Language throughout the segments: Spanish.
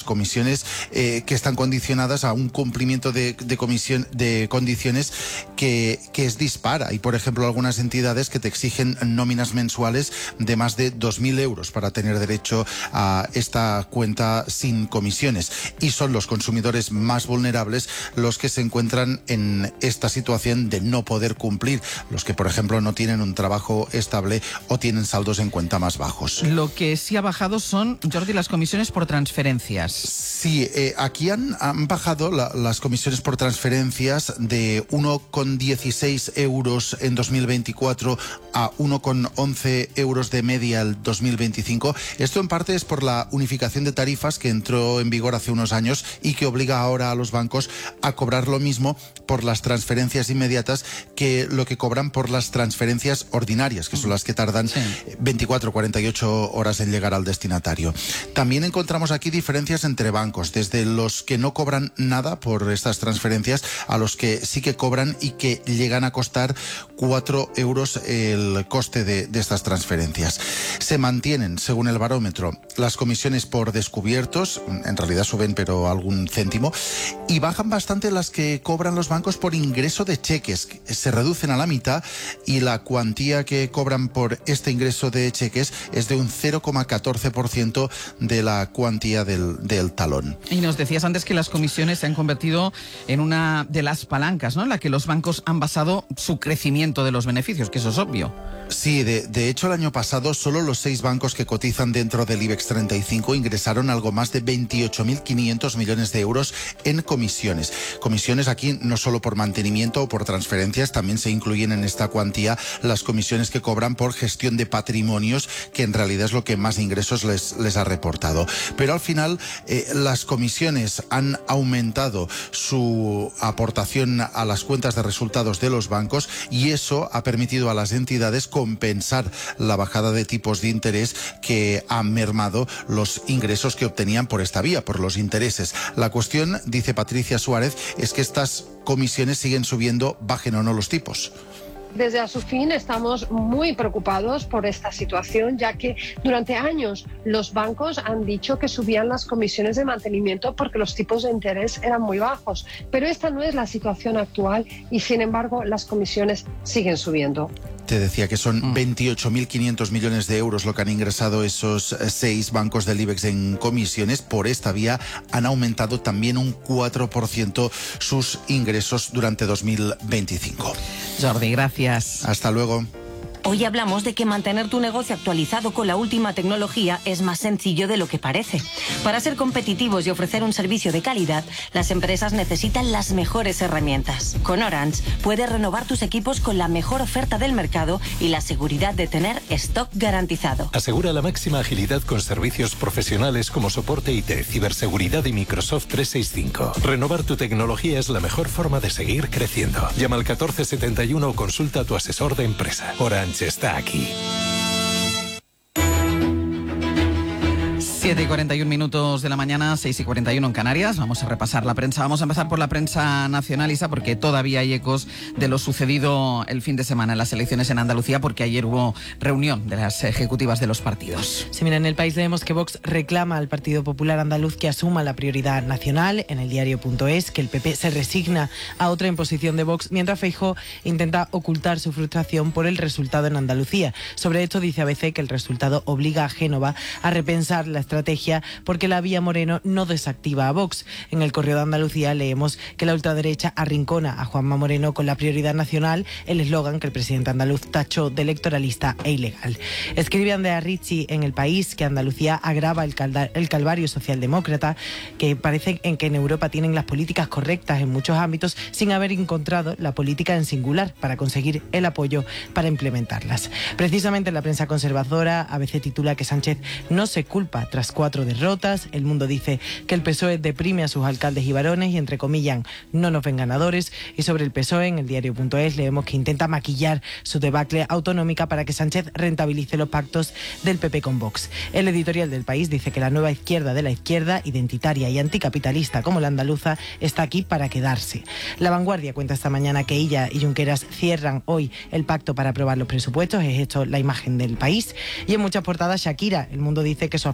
comisiones que están condicionadas a un cumplimiento de condiciones que es dispar. Hay, por ejemplo, algunas entidades que te exigen nóminas mensuales de más de 2.000 euros para tener derecho a esta cuenta sin comisiones. Y son los consumidores más vulnerables los que se encuentran en esta situación de no poder cumplir, los que, por ejemplo, no tienen un trabajo estable o tienen saldos en cuenta más bajos. Lo que sí ha bajado son, Jordi, las comisiones por transferencias. Sí, aquí han bajado las comisiones por transferencias de 1,16 euros en 2024 a 1,11 euros de media el 2025. Esto en parte es por la unificación de tarifas que entró en vigor hace unos años y que obliga ahora a los bancos a cobrar lo mismo por las transferencias inmediatas que lo que cobran por las transferencias ordinarias, que son las que tardan 24 o 48 horas en llegar al destinatario. También encontramos aquí diferencias entre bancos, desde los que no cobran nada por estas transferencias a los que sí que cobran y que llegan a costar 4 euros el coste de estas transferencias. Se mantienen, según el barómetro, las comisiones por descubiertos, en realidad suben pero algún céntimo, y bajan bastante las que cobran los bancos por ingreso de cheques. Se reducen a la mitad y la cuantía que cobran por este ingreso de cheques es de un 0,14% de la cuantía del talón. Y nos decías antes que las comisiones se han convertido en una de las palancas, ¿no?, en la que los bancos han basado su crecimiento de los beneficios, que eso es obvio. Sí, de hecho el año pasado solo los 6 bancos que cotizan dentro del IBEX 35 ingresaron algo más de 28.500 millones de euros en comisiones. Comisiones aquí no solo por mantenimiento o por transferencias, también se incluyen en esta cuantía las comisiones que cobran por gestión de patrimonios, que en realidad es lo que más ingresos les ha reportado. Pero al final las comisiones han aumentado su aportación a las cuentas de resultados de los bancos y eso ha permitido a las entidades compensar la bajada de tipos de interés que han mermado los ingresos que obtenían por esta vía, por los intereses. La cuestión, dice Patricia Suárez, es que estas comisiones siguen subiendo, bajen o no los tipos. Desde Asufin estamos muy preocupados por esta situación, ya que durante años los bancos han dicho que subían las comisiones de mantenimiento porque los tipos de interés eran muy bajos. Pero esta no es la situación actual y, sin embargo, las comisiones siguen subiendo. Te decía que son 28.500 millones de euros lo que han ingresado esos 6 bancos del IBEX en comisiones. Por esta vía han aumentado también un 4% sus ingresos durante 2025. Jordi, gracias. Hasta luego. Hoy hablamos de que mantener tu negocio actualizado con la última tecnología es más sencillo de lo que parece. Para ser competitivos y ofrecer un servicio de calidad, las empresas necesitan las mejores herramientas. Con Orange puedes renovar tus equipos con la mejor oferta del mercado y la seguridad de tener stock garantizado. Asegura la máxima agilidad con servicios profesionales como soporte IT, ciberseguridad y Microsoft 365. Renovar tu tecnología es la mejor forma de seguir creciendo. Llama al 1471 o consulta a tu asesor de empresa. Orange está aquí. 7:41 de la mañana, 6:41 en Canarias. Vamos a repasar la prensa. Vamos a empezar por la prensa nacional, Isa, porque todavía hay ecos de lo sucedido el fin de semana en las elecciones en Andalucía, porque ayer hubo reunión de las ejecutivas de los partidos. Sí, mira, en El País leemos que Vox reclama al Partido Popular Andaluz que asuma la prioridad nacional. En el diario.es, que el PP se resigna a otra imposición de Vox, mientras Feijóo intenta ocultar su frustración por el resultado en Andalucía. Sobre esto dice ABC que el resultado obliga a Génova a repensar la estrategia porque la vía Moreno no desactiva a Vox. En el Correo de Andalucía leemos que la ultraderecha arrincona a Juanma Moreno con la prioridad nacional, el eslogan que el presidente andaluz tachó de electoralista e ilegal. Escribe Andrea Ricci en El País que Andalucía agrava el calvario socialdemócrata, que parece que en Europa tienen las políticas correctas en muchos ámbitos sin haber encontrado la política en singular para conseguir el apoyo para implementarlas. Precisamente en la prensa conservadora, ABC titula que Sánchez no se culpa tras 4 derrotas. El Mundo dice que el PSOE deprime a sus alcaldes y varones y entrecomillan no nos ven ganadores. Y sobre el PSOE, en el diario.es leemos que intenta maquillar su debacle autonómica para que Sánchez rentabilice los pactos del PP con Vox. El editorial del País dice que la nueva izquierda de la izquierda, identitaria y anticapitalista como la andaluza, está aquí para quedarse. La Vanguardia cuenta esta mañana que ella y Junqueras cierran hoy el pacto para aprobar los presupuestos. Es esto la imagen del País. Y en muchas portadas, Shakira. El Mundo dice que su absolución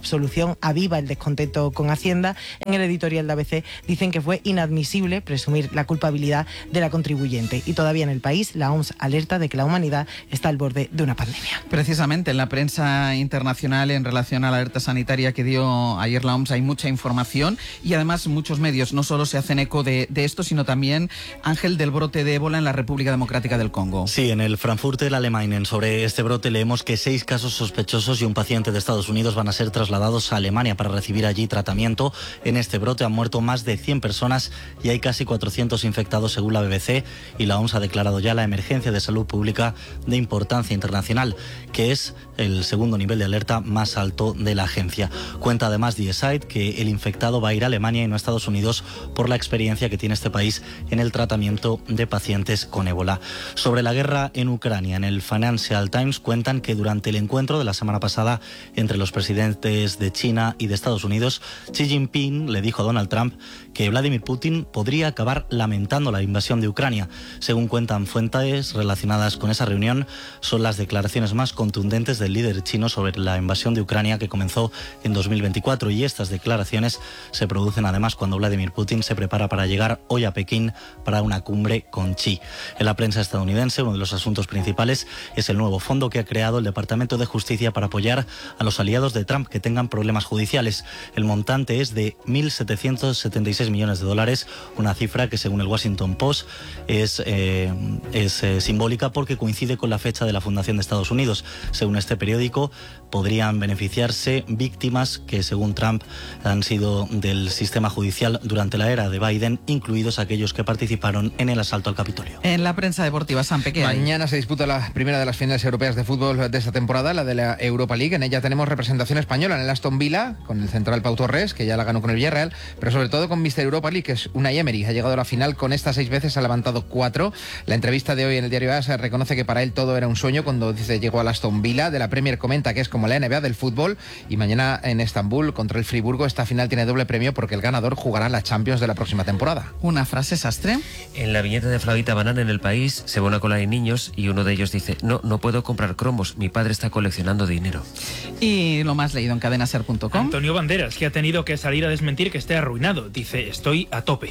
Constitución aviva el descontento con Hacienda. En el editorial de ABC dicen que fue inadmisible presumir la culpabilidad de la contribuyente. Y todavía en el país, la OMS alerta de que la humanidad está al borde de una pandemia. Precisamente en la prensa internacional, en relación a la alerta sanitaria que dio ayer la OMS, hay mucha información y además muchos medios no solo se hacen eco de esto, sino también, Ángel, del brote de ébola en la República Democrática del Congo. Sí, en el Frankfurter Allgemeinen sobre este brote leemos que 6 casos sospechosos y un paciente de Estados Unidos van a ser trasladados a Alemania para recibir allí tratamiento. En este brote han muerto más de 100 personas y hay casi 400 infectados según la BBC, y la OMS ha declarado ya la emergencia de salud pública de importancia internacional, que es el segundo nivel de alerta más alto de la agencia. Cuenta además Die Zeit que el infectado va a ir a Alemania y no a Estados Unidos por la experiencia que tiene este país en el tratamiento de pacientes con ébola. Sobre la guerra en Ucrania, en el Financial Times cuentan que durante el encuentro de la semana pasada entre los presidentes de China y de Estados Unidos, Xi Jinping le dijo a Donald Trump que Vladimir Putin podría acabar lamentando la invasión de Ucrania. Según cuentan fuentes relacionadas con esa reunión, son las declaraciones más contundentes del líder chino sobre la invasión de Ucrania que comenzó en 2024, y estas declaraciones se producen además cuando Vladimir Putin se prepara para llegar hoy a Pekín para una cumbre con Xi. En la prensa estadounidense, uno de los asuntos principales es el nuevo fondo que ha creado el Departamento de Justicia para apoyar a los aliados de Trump que tengan problemas judiciales. El montante es de $1.776 millones, una cifra que según el Washington Post es simbólica porque coincide con la fecha de la fundación de Estados Unidos. Según este periódico, podrían beneficiarse víctimas que según Trump han sido del sistema judicial durante la era de Biden, incluidos aquellos que participaron en el asalto al Capitolio. En la prensa deportiva, Sampe, ¿qué hay? Mañana se disputa la primera de las finales europeas de fútbol de esta temporada, la de la Europa League. En ella tenemos representación española en el Aston Villa, con el central Pau Torres, que ya la ganó con el Villarreal, pero sobre todo con Mr. Europa League, que es Unai Emery. Ha llegado a la final con estas 6 veces, ha levantado 4. La entrevista de hoy en el diario AS reconoce que para él todo era un sueño cuando dice llegó al Aston Villa. De la Premier comenta que es como la NBA del fútbol, y mañana en Estambul contra el Friburgo esta final tiene doble premio porque el ganador jugará la Champions de la próxima temporada. Una frase, Sastre. En la viñeta de Flavita Banana en El País se ve una cola de niños y uno de ellos dice: no puedo comprar cromos, mi padre está coleccionando dinero. Y lo más leído en cadenaser.com. Antonio Banderas, que ha tenido que salir a desmentir que esté arruinado. Dice: estoy a tope.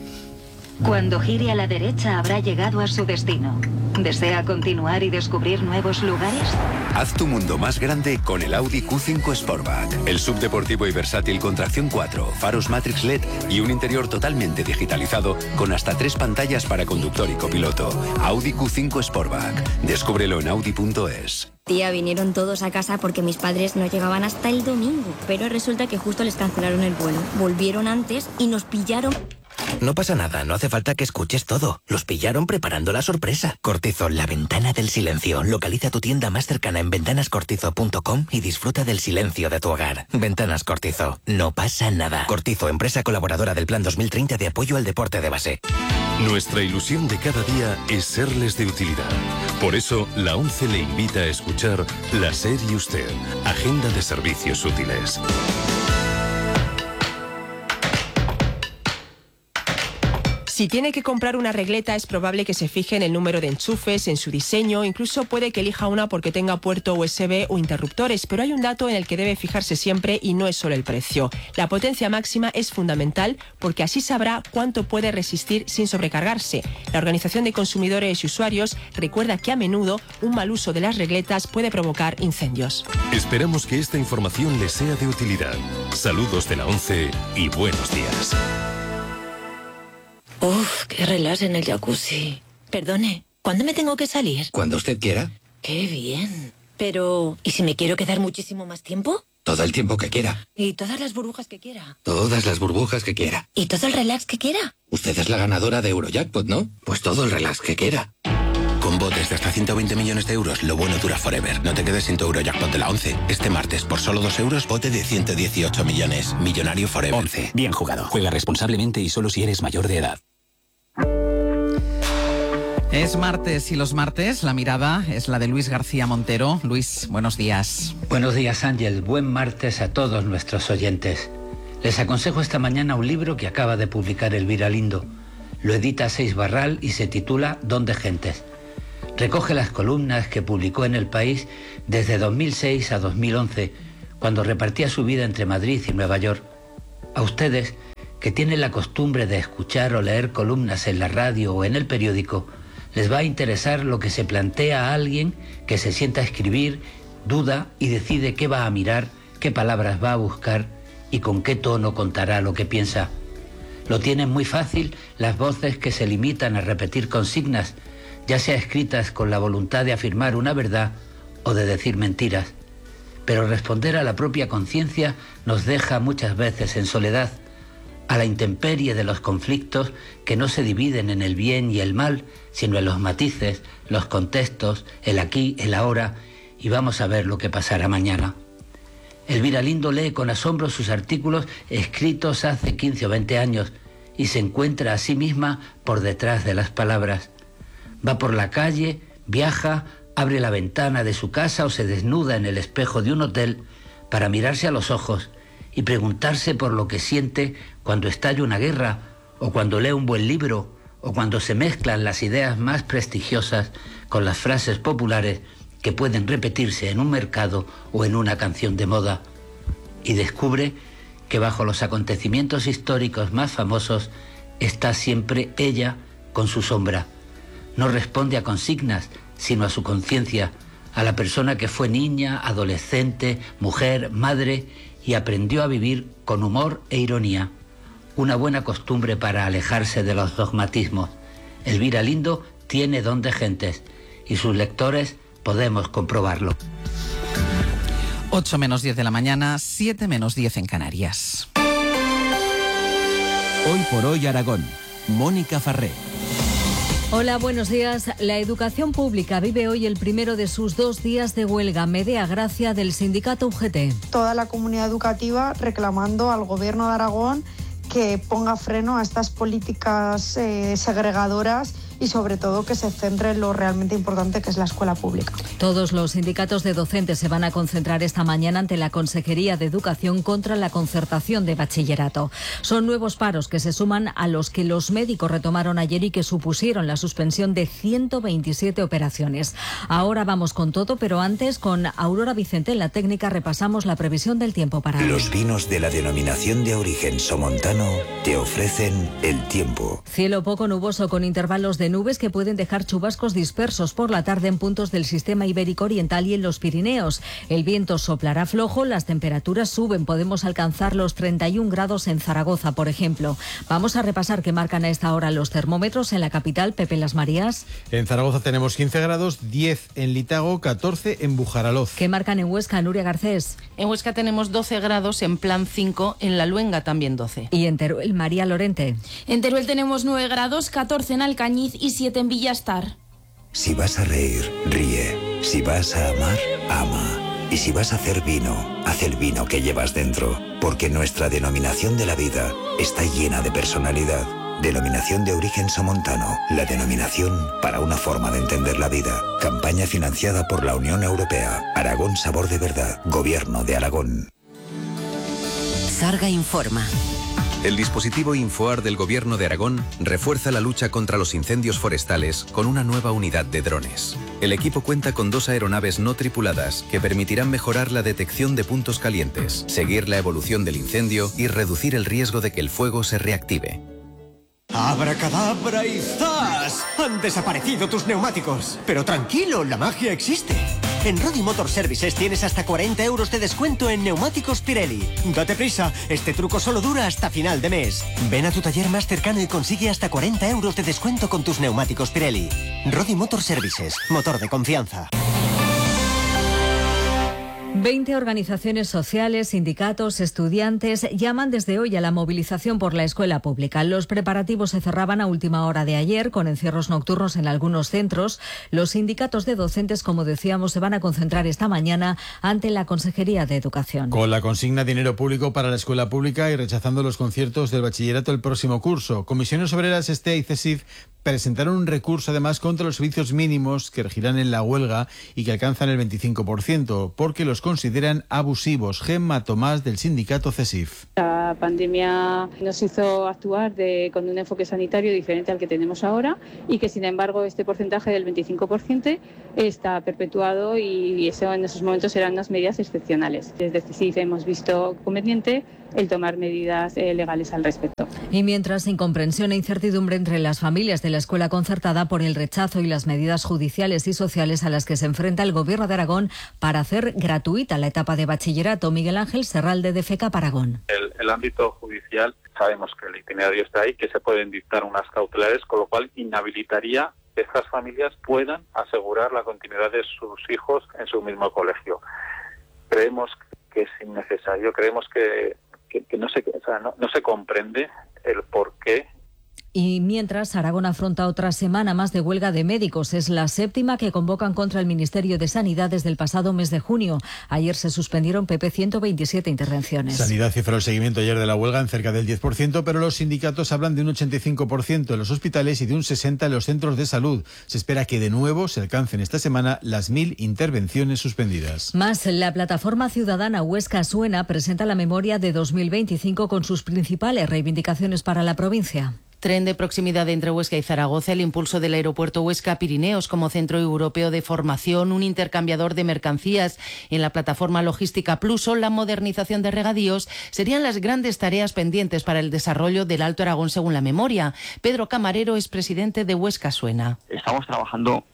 Cuando gire a la derecha habrá llegado a su destino. ¿Desea continuar y descubrir nuevos lugares? Haz tu mundo más grande con el Audi Q5 Sportback. El subdeportivo y versátil con tracción 4, faros Matrix LED y un interior totalmente digitalizado con hasta 3 pantallas para conductor y copiloto. Audi Q5 Sportback. Descúbrelo en audi.es. Tía, vinieron todos a casa porque mis padres no llegaban hasta el domingo. Pero resulta que justo les cancelaron el vuelo. Volvieron antes y nos pillaron. No pasa nada, no hace falta que escuches todo. Los pillaron preparando la sorpresa. Cortizo, la ventana del silencio. Localiza tu tienda más cercana en ventanascortizo.com y disfruta del silencio de tu hogar. Ventanas Cortizo, no pasa nada. Cortizo, empresa colaboradora del Plan 2030 de apoyo al deporte de base. Nuestra ilusión de cada día es serles de utilidad. Por eso, la ONCE le invita a escuchar La SER y Usted, Agenda de Servicios Útiles. Si tiene que comprar una regleta, es probable que se fije en el número de enchufes, en su diseño, incluso puede que elija una porque tenga puerto USB o interruptores, pero hay un dato en el que debe fijarse siempre y no es solo el precio. La potencia máxima es fundamental porque así sabrá cuánto puede resistir sin sobrecargarse. La Organización de Consumidores y Usuarios recuerda que a menudo un mal uso de las regletas puede provocar incendios. Esperamos que esta información les sea de utilidad. Saludos de la ONCE y buenos días. Uf, qué relax en el jacuzzi. Perdone, ¿cuándo me tengo que salir? Cuando usted quiera. Qué bien. Pero, ¿y si me quiero quedar muchísimo más tiempo? Todo el tiempo que quiera. ¿Y todas las burbujas que quiera? Todas las burbujas que quiera. ¿Y todo el relax que quiera? Usted es la ganadora de Eurojackpot, ¿no? Pues todo el relax que quiera. Con botes de hasta 120 millones de euros, lo bueno dura forever. No te quedes sin tu Eurojackpot de la ONCE. Este martes, por solo 2 euros, bote de 118 millones. Millonario forever. ONCE. Bien jugado. Juega responsablemente y solo si eres mayor de edad. Es martes y los martes la mirada es la de Luis García Montero. Luis, buenos días. Buenos días, Ángel. Buen martes a todos nuestros oyentes. Les aconsejo esta mañana un libro que acaba de publicar Elvira Lindo. Lo edita Seis Barral y se titula Don de Gentes. Recoge las columnas que publicó en El País desde 2006 a 2011, cuando repartía su vida entre Madrid y Nueva York. A ustedes, que tienen la costumbre de escuchar o leer columnas en la radio o en el periódico, les va a interesar lo que se plantea a alguien que se sienta a escribir, duda y decide qué va a mirar, qué palabras va a buscar y con qué tono contará lo que piensa. Lo tienen muy fácil las voces que se limitan a repetir consignas, ya sea escritas con la voluntad de afirmar una verdad o de decir mentiras. Pero responder a la propia conciencia nos deja muchas veces en soledad, a la intemperie de los conflictos que no se dividen en el bien y el mal, sino en los matices, los contextos, el aquí, el ahora, y vamos a ver lo que pasará mañana. Elvira Lindo lee con asombro sus artículos escritos hace 15 o 20 años y se encuentra a sí misma por detrás de las palabras. Va por la calle, viaja, abre la ventana de su casa o se desnuda en el espejo de un hotel para mirarse a los ojos y preguntarse por lo que siente cuando estalla una guerra o cuando lee un buen libro o cuando se mezclan las ideas más prestigiosas con las frases populares que pueden repetirse en un mercado o en una canción de moda. Y descubre que bajo los acontecimientos históricos más famosos está siempre ella con su sombra. No responde a consignas, sino a su conciencia, a la persona que fue niña, adolescente, mujer, madre y aprendió a vivir con humor e ironía. Una buena costumbre para alejarse de los dogmatismos. Elvira Lindo tiene don de gentes y sus lectores podemos comprobarlo. 8 menos 10 de la mañana, 7 menos 10 en Canarias. Hoy por hoy Aragón. Mónica Farré. Hola, buenos días. La educación pública vive hoy el primero de sus 2 días de huelga. Medea Gracia, del sindicato UGT. Toda la comunidad educativa reclamando al Gobierno de Aragón que ponga freno a estas políticas segregadoras y sobre todo que se centre en lo realmente importante, que es la escuela pública. Todos los sindicatos de docentes se van a concentrar esta mañana ante la Consejería de Educación contra la concertación de bachillerato. Son nuevos paros que se suman a los que los médicos retomaron ayer y que supusieron la suspensión de 127 operaciones. Ahora vamos con todo, pero antes, con Aurora Vicente en la técnica, repasamos la previsión del tiempo para hoy. Los vinos de la denominación de origen somontano te ofrecen el tiempo. Cielo poco nuboso con intervalos de nubes que pueden dejar chubascos dispersos por la tarde en puntos del sistema ibérico oriental y en los Pirineos. El viento soplará flojo, las temperaturas suben, podemos alcanzar los 31 grados en Zaragoza, por ejemplo. Vamos a repasar qué marcan a esta hora los termómetros en la capital. Pepe Las Marías. En Zaragoza tenemos 15 grados, 10 en Litago, 14 en Bujaraloz. ¿Qué marcan en Huesca, Nuria Garcés? En Huesca tenemos 12 grados, en plan 5, en La Luenga también 12. Y en Teruel, María Lorente. En Teruel tenemos 9 grados, 14 en Alcañiz y 7 en Villastar. Si vas a reír, ríe. Si vas a amar, ama. Y si vas a hacer vino, haz el vino que llevas dentro. Porque nuestra denominación de la vida está llena de personalidad. Denominación de origen somontano. La denominación para una forma de entender la vida. Campaña financiada por la Unión Europea. Aragón Sabor de Verdad. Gobierno de Aragón. Sarga informa. El dispositivo Infoar del Gobierno de Aragón refuerza la lucha contra los incendios forestales con una nueva unidad de drones. El equipo cuenta con 2 aeronaves no tripuladas que permitirán mejorar la detección de puntos calientes, seguir la evolución del incendio y reducir el riesgo de que el fuego se reactive. ¡Abracadabra y ¡zas! Han desaparecido tus neumáticos. Pero tranquilo, la magia existe. En Rodi Motor Services tienes hasta 40 euros de descuento en neumáticos Pirelli. Date prisa, este truco solo dura hasta final de mes. Ven a tu taller más cercano y consigue hasta 40 euros de descuento con tus neumáticos Pirelli. Rodi Motor Services, motor de confianza. 20 organizaciones sociales, sindicatos, estudiantes llaman desde hoy a la movilización por la escuela pública. Los preparativos se cerraban a última hora de ayer, con encierros nocturnos en algunos centros. Los sindicatos de docentes, como decíamos, se van a concentrar esta mañana ante la Consejería de Educación. Con la consigna dinero público para la escuela pública y rechazando los conciertos del bachillerato el próximo curso. Comisiones Obreras, STEA y CESIF presentaron un recurso además contra los servicios mínimos que regirán en la huelga y que alcanzan el 25%, porque los consideran abusivos. Gemma Tomás, del sindicato CESIF. La pandemia nos hizo actuar con un enfoque sanitario diferente al que tenemos ahora y que, sin embargo, este porcentaje del 25% está perpetuado y eso en esos momentos eran unas medidas excepcionales. Desde CESIF hemos visto conveniente el tomar medidas legales al respecto. Y mientras, incomprensión e incertidumbre entre las familias de la escuela concertada por el rechazo y las medidas judiciales y sociales a las que se enfrenta el Gobierno de Aragón para hacer gratuita la etapa de bachillerato. Miguel Ángel Serralde, de FECAP Aragón. El ámbito judicial, sabemos que el itinerario está ahí, que se pueden dictar unas cautelares, con lo cual inhabilitaría que estas familias puedan asegurar la continuidad de sus hijos en su mismo colegio. Creemos que es innecesario, creemos que no se comprende el porqué. Y mientras, Aragón afronta otra semana más de huelga de médicos. Es la 7ª que convocan contra el Ministerio de Sanidad desde el pasado mes de junio. Ayer se suspendieron 127 intervenciones. Sanidad cifró el seguimiento ayer de la huelga en cerca del 10%, pero los sindicatos hablan de un 85% en los hospitales y de un 60% en los centros de salud. Se espera que de nuevo se alcancen esta semana las 1.000 intervenciones suspendidas. Más, la plataforma ciudadana Huesca Suena presenta la memoria de 2025 con sus principales reivindicaciones para la provincia. Tren de proximidad entre Huesca y Zaragoza, el impulso del aeropuerto Huesca-Pirineos como centro europeo de formación, un intercambiador de mercancías en la plataforma logística Plus o la modernización de regadíos serían las grandes tareas pendientes para el desarrollo del Alto Aragón, según la memoria. Pedro Camarero es presidente de Huesca Suena. Estamos trabajando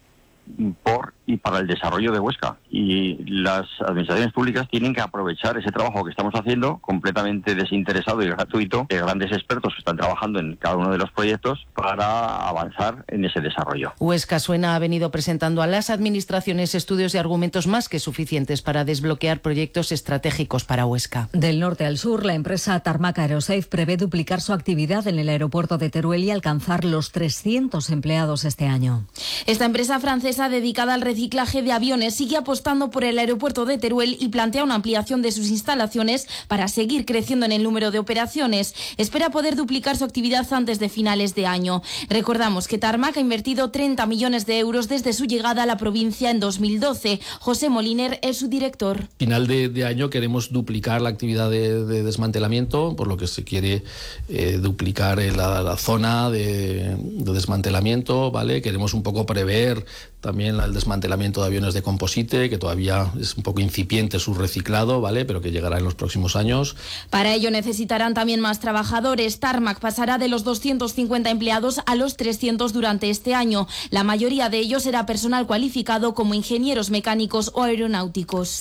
por y para el desarrollo de Huesca, y las administraciones públicas tienen que aprovechar ese trabajo que estamos haciendo completamente desinteresado y gratuito de grandes expertos que están trabajando en cada uno de los proyectos para avanzar en ese desarrollo. Huesca Suena ha venido presentando a las administraciones estudios y argumentos más que suficientes para desbloquear proyectos estratégicos para Huesca. Del norte al sur, la empresa Tarmac Aerosafe prevé duplicar su actividad en el aeropuerto de Teruel y alcanzar los 300 empleados este año. Esta empresa francesa dedicada al reciclaje de aviones sigue apostando por el aeropuerto de Teruel y plantea una ampliación de sus instalaciones para seguir creciendo en el número de operaciones. Espera poder duplicar su actividad antes de finales de año. Recordamos que Tarmac ha invertido 30 millones de euros desde su llegada a la provincia en 2012. José Moliner es su director. Final de año queremos duplicar la actividad de desmantelamiento, por lo que se quiere duplicar la zona de desmantelamiento, ¿vale? Queremos un poco prever también el desmantelamiento de aviones de composite, que todavía es un poco incipiente su reciclado, ¿vale? Pero que llegará en los próximos años. Para ello necesitarán también más trabajadores. Tarmac pasará de los 250 empleados a los 300 durante este año. La mayoría de ellos será personal cualificado como ingenieros mecánicos o aeronáuticos.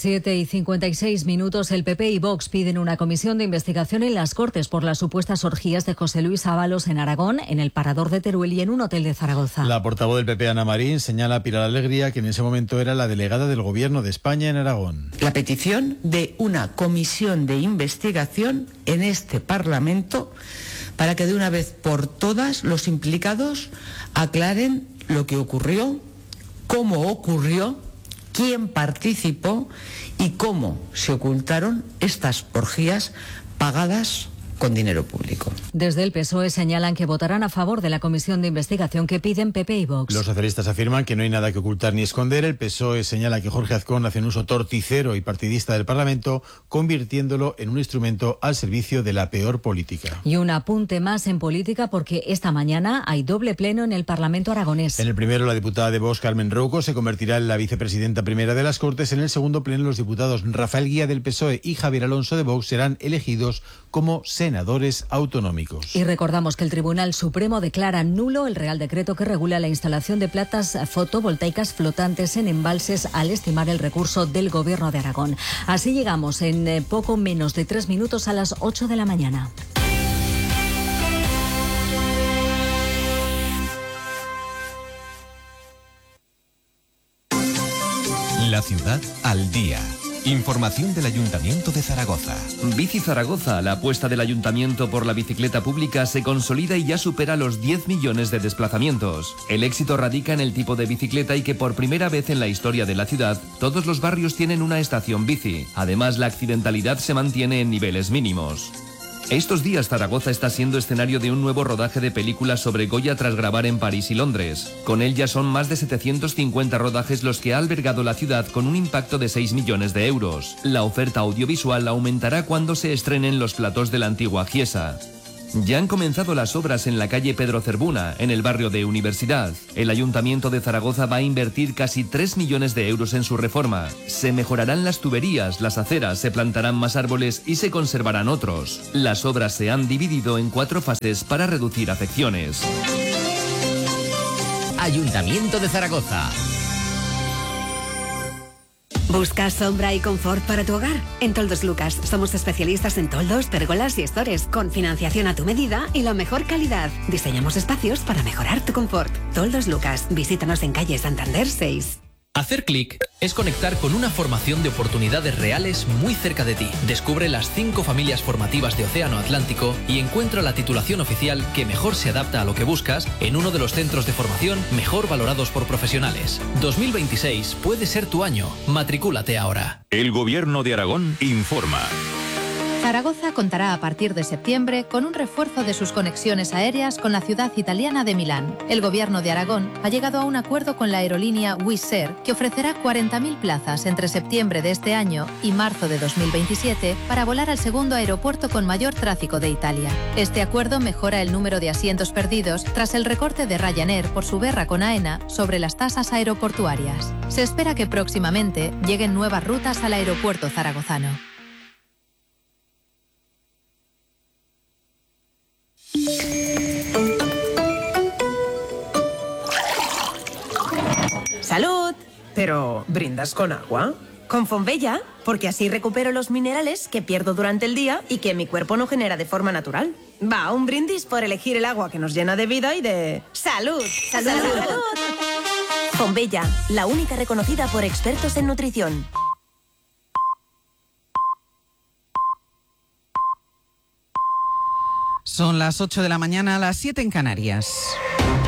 7:56. El PP y Vox piden una comisión de investigación en las Cortes por las supuestas orgías de José Luis Ábalos en Aragón, en el Parador de Teruel y en un hotel de Zaragoza. La portavoz del PP, Ana Marín, señala a Pilar Alegría, que en ese momento era la delegada del Gobierno de España en Aragón. La petición de una comisión de investigación en este Parlamento para que de una vez por todas los implicados aclaren lo que ocurrió, cómo ocurrió, quién participó y cómo se ocultaron estas orgías pagadas con dinero público. Desde el PSOE señalan que votarán a favor de la comisión de investigación que piden PP y Vox. Los socialistas afirman que no hay nada que ocultar ni esconder. El PSOE señala que Jorge Azcón hace un uso torticero y partidista del Parlamento, convirtiéndolo en un instrumento al servicio de la peor política. Y un apunte más en política, porque esta mañana hay doble pleno en el Parlamento aragonés. En el primero, la diputada de Vox, Carmen Rouco, se convertirá en la vicepresidenta primera de las Cortes. En el segundo pleno, los diputados Rafael Guía del PSOE y Javier Alonso de Vox serán elegidos como senadores autonómicos. Y recordamos que el Tribunal Supremo declara nulo el Real Decreto que regula la instalación de plantas fotovoltaicas flotantes en embalses al estimar el recurso del Gobierno de Aragón. Así llegamos en poco menos de 3 minutos a las 8 de la mañana. La ciudad al día. Información del Ayuntamiento de Zaragoza. Bici Zaragoza, la apuesta del Ayuntamiento por la bicicleta pública se consolida y ya supera los 10 millones de desplazamientos. El éxito radica en el tipo de bicicleta y que por primera vez en la historia de la ciudad, todos los barrios tienen una estación bici. Además, la accidentalidad se mantiene en niveles mínimos. Estos días Zaragoza está siendo escenario de un nuevo rodaje de películas sobre Goya tras grabar en París y Londres. Con él ya son más de 750 rodajes los que ha albergado la ciudad con un impacto de 6 millones de euros. La oferta audiovisual aumentará cuando se estrenen los platós de la antigua Giesa. Ya han comenzado las obras en la calle Pedro Cervuna, en el barrio de Universidad. El Ayuntamiento de Zaragoza va a invertir casi 3 millones de euros en su reforma. Se mejorarán las tuberías, las aceras, se plantarán más árboles y se conservarán otros. Las obras se han dividido en 4 fases para reducir afecciones. Ayuntamiento de Zaragoza. ¿Buscas sombra y confort para tu hogar? En Toldos Lucas somos especialistas en toldos, pérgolas y estores, con financiación a tu medida y la mejor calidad. Diseñamos espacios para mejorar tu confort. Toldos Lucas, visítanos en calle Santander 6. Hacer clic es conectar con una formación de oportunidades reales muy cerca de ti. Descubre las 5 familias formativas de Océano Atlántico y encuentra la titulación oficial que mejor se adapta a lo que buscas en uno de los centros de formación mejor valorados por profesionales. 2026 puede ser tu año. Matricúlate ahora. El Gobierno de Aragón informa. Zaragoza contará a partir de septiembre con un refuerzo de sus conexiones aéreas con la ciudad italiana de Milán. El Gobierno de Aragón ha llegado a un acuerdo con la aerolínea Wizz Air que ofrecerá 40.000 plazas entre septiembre de este año y marzo de 2027 para volar al segundo aeropuerto con mayor tráfico de Italia. Este acuerdo mejora el número de asientos perdidos tras el recorte de Ryanair por su guerra con AENA sobre las tasas aeroportuarias. Se espera que próximamente lleguen nuevas rutas al aeropuerto zaragozano. ¡Salud! Pero, ¿brindas con agua? Con Fonbella, porque así recupero los minerales que pierdo durante el día y que mi cuerpo no genera de forma natural. Va, un brindis por elegir el agua que nos llena de vida y de... ¡Salud! ¡Salud! ¡Salud! Fonbella, la única reconocida por expertos en nutrición. Son las 8 de la mañana, las 7 en Canarias.